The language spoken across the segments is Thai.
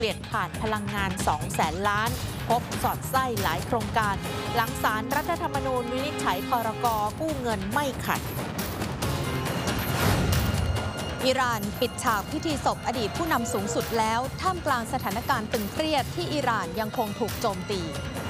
เปลี่ยนผ่านพลังงาน 200,000 ล้านพบสอดไส้หลายโครงการหลังศาลรัฐธรรมนูญวินิจฉัยพรก.กู้เงินไม่ขัดอิหร่านปิดฉากพิธีศพอดีตผู้นำสูงสุดแล้วท่ามกลางสถานการณ์ตึงเครียดที่อิหร่านยังคงถูกโจมตี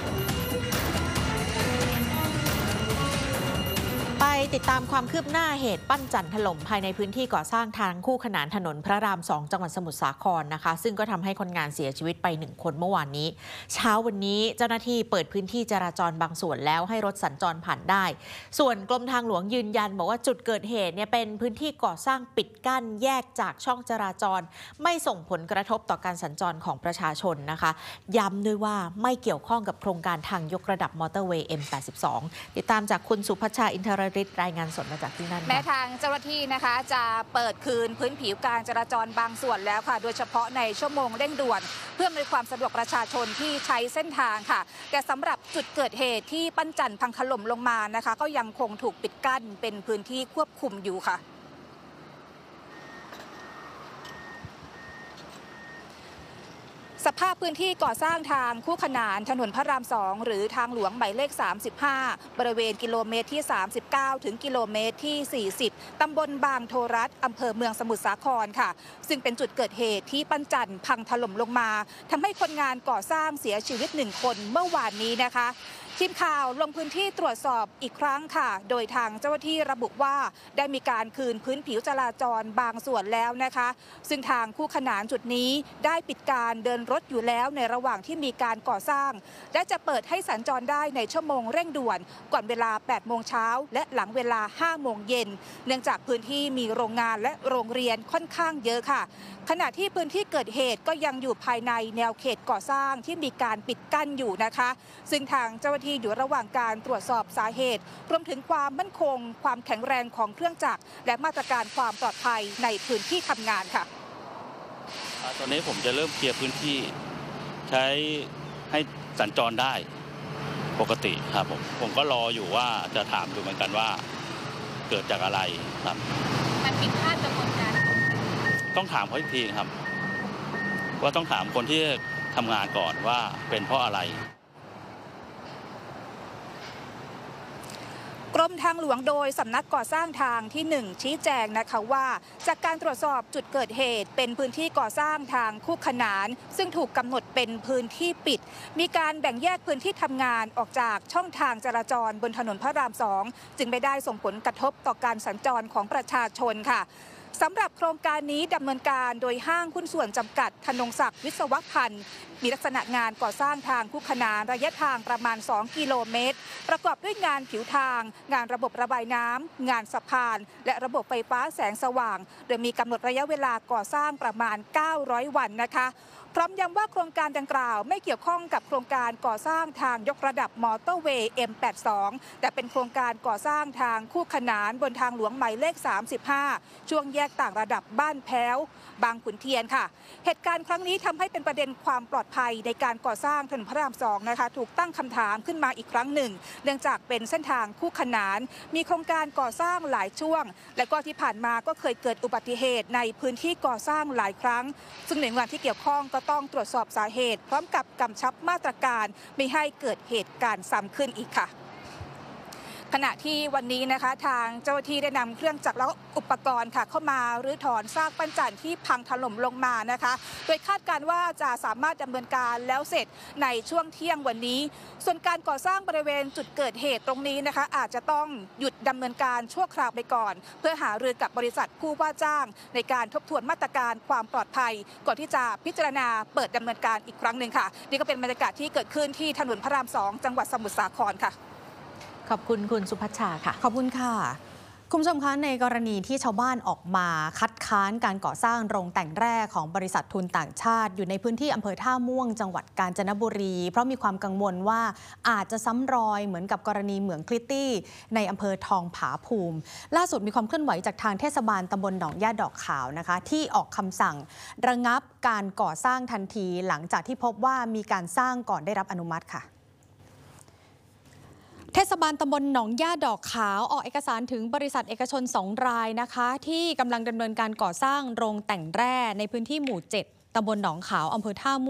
ไปติดตามความคืบหน้าเหตุปั้นจันทร์ถล่มภายในพื้นที่ก่อสร้างทางคู่ขนานถนนพระราม 2 จังหวัดสมุทรสาครนะคะซึ่งก็ทำให้คนงานเสียชีวิตไป1 คนเมื่อวานนี้เช้าวันนี้เจ้าหน้าที่เปิดพื้นที่จราจรบางส่วนแล้วให้รถสัญจรผ่านได้ส่วนกรมทางหลวงยืนยันบอกว่าจุดเกิดเหตุเนี่ยเป็นพื้นที่ก่อสร้างปิดกั้นแยกจากช่องจราจรไม่ส่งผลกระทบต่อการสัญจรของประชาชนนะคะย้ำด้วยว่าไม่เกี่ยวข้องกับโครงการทางยกระดับมอเตอร์เวย์ M82 ติดตามจากคุณสุพัชชาอินทรฤทธิ์รายงานสดมาจากที่นั่นแม้ทางเจ้าหน้าที่นะคะจะเปิดคืนพื้นผิวการจราจรบางส่วนแล้วค่ะโดยเฉพาะในชั่วโมงเร่งด่วนเพื่ออำนวยความสะดวกประชาชนที่ใช้เส้นทางค่ะแต่สำหรับจุดเกิดเหตุที่ปั้นจันทร์พังถล่มลงมานะคะก็ยังคงถูกปิดกั้นเป็นพื้นที่ควบคุมอยู่ค่ะสภาพพื้นที่ก่อสร้างทางคู่ขนานถนนพระราม 2หรือทางหลวงหมายเลข35บริเวณกิโลเมตรที่39ถึงกิโลเมตรที่40ตำบลบางโทรัสอำเภอเมืองสมุทรสาครค่ะซึ่งเป็นจุดเกิดเหตุที่ปั้นจันทร์พังถล่มลงมาทำให้คนงานก่อสร้างเสียชีวิต1 คนเมื่อวานนี้นะคะทีมข่าวลงพื้นที่ตรวจสอบอีกครั้งค่ะโดยทางเจ้าหน้าที่ระบุว่าได้มีการคืนพื้นผิวจราจรบางส่วนแล้วนะคะซึ่งทางคู่ขนานจุดนี้ได้ปิดการเดินรถอยู่แล้วในระหว่างที่มีการก่อสร้างและจะเปิดให้สัญจรได้ในชั่วโมงเร่งด่วนก่อนเวลา 8 โมงเช้าและหลังเวลา 5 โมงเย็นเนื่องจากพื้นที่มีโรงงานและโรงเรียนค่อนข้างเยอะค่ะขณะที่พื้นที่เกิดเหตุก็ยังอยู่ภายในแนวเขตก่อสร้างที่มีการปิดกั้นอยู่นะคะซึ่งทางเจ้าหน้าที่อยู่ระหว่างการตรวจสอบสาเหตุรวมถึงความมั่นคงความแข็งแรงของเครื่องจักรและมาตรการความปลอดภัยในพื้นที่ทำงานค่ะตอนนี้ผมจะเริ่มเคลียร์พื้นที่ใช้ให้สัญจรได้ปกติครับผมก็รออยู่ว่าจะถามดูเหมือนกันว่าเกิดจากอะไรครับมันผิดพลาดกระบวนการต้องถามเขาอีกทีครับว่าต้องถามคนที่ทำงานก่อนว่าเป็นเพราะอะไรกรมทางหลวงโดยสำนักก่อสร้างทางที่1ชี้แจงนะคะว่าจากการตรวจสอบจุดเกิดเหตุเป็นพื้นที่ก่อสร้างทางคู่ขนานซึ่งถูกกำหนดเป็นพื้นที่ปิดมีการแบ่งแยกพื้นที่ทำงานออกจากช่องทางจราจรบนถนนพระราม 2จึงไม่ได้ส่งผลกระทบต่อการสัญจรของประชาชนค่ะสำหรับโครงการนี้ดำเนินการโดยห้างหุ้นส่วนจำกัดธนงศักดิ์วิศวพันธ์มีลักษณะงานก่อสร้างทางคู่ขนานระยะทางประมาณ2 กิโลเมตรประกอบด้วยงานผิวทางงานระบบระบายน้ำงานสะพานและระบบไฟฟ้าแสงสว่างโดยมีกำหนดระยะเวลาก่อสร้างประมาณ900 วันนะคะพร้อมย้ำว่าโครงการดังกล่าวไม่เกี่ยวข้องกับโครงการก่อสร้างทางยกระดับมอเตอร์เวย์ M82 แต่เป็นโครงการก่อสร้างทางคู่ขนานบนทางหลวงหมายเลข35ช่วงแยกต่างระดับบ้านแพ้วบางขุนเทียนค่ะเหตุการณ์ครั้งนี้ทำให้เป็นประเด็นความปลอดภัยในการก่อสร้างถนนพระราม 2นะคะถูกตั้งคำถามขึ้นมาอีกครั้งหนึ่งเนื่องจากเป็นเส้นทางคู่ขนานมีโครงการก่อสร้างหลายช่วงและก็ที่ผ่านมาก็เคยเกิดอุบัติเหตุในพื้นที่ก่อสร้างหลายครั้งซึ่งหน่วยงานที่เกี่ยวข้องก็ต้องตรวจสอบสาเหตุพร้อมกับกำชับมาตรการไม่ให้เกิดเหตุการณ์ซ้ำขึ้นอีกค่ะขณะที่วันนี้นะคะทางเจ้าหน้าที่ได้นำเครื่องจักรและอุปกรณ์ค่ะเข้ามารื้อถอนซากปั้นจันทร์ที่พังถล่มลงมานะคะโดยคาดการว่าจะสามารถดำเนินการแล้วเสร็จในช่วงเที่ยงวันนี้ส่วนการก่อสร้างบริเวณจุดเกิดเหตุตรงนี้นะคะอาจจะต้องหยุดดำเนินการชั่วคราวไปก่อนเพื่อหารือกับบริษัทผู้ว่าจ้างในการทบทวนมาตรการความปลอดภัยก่อนที่จะพิจารณาเปิดดำเนินการอีกครั้งหนึ่งค่ะนี่ก็เป็นบรรยากาศที่เกิดขึ้นที่ถนนพระราม 2จังหวัดสมุทรสาครค่ะขอบคุณคุณสุพัชชาค่ะขอบคุณค่ะคุณผู้ชมคะในกรณีที่ชาวบ้านออกมาคัดค้านการก่อสร้างโรงแต่งแร่ของบริษัททุนต่างชาติอยู่ในพื้นที่อำเภอท่าม่วงจังหวัดกาญจนบุรีเพราะมีความกังวลว่าอาจจะซ้ำรอยเหมือนกับกรณีเหมืองคลิตตี้ในอำเภอทองผาภูมิล่าสุดมีความเคลื่อนไหวจากทางเทศบาลตำบลหนองย่าดอกขาวนะคะที่ออกคำสั่งระงับการก่อสร้างทันทีหลังจากที่พบว่ามีการสร้างก่อนได้รับอนุมัติค่ะเทศบาลตำบลหนองย่าดอกขาวออกเอกสารถึงบริษัทเอกชน2 รายนะคะที่กำลังดำเนินการก่อสร้างโรงแต่งแร่ในพื้นที่หมู่ 7 ตำบลหนองขาวอำเภอท่า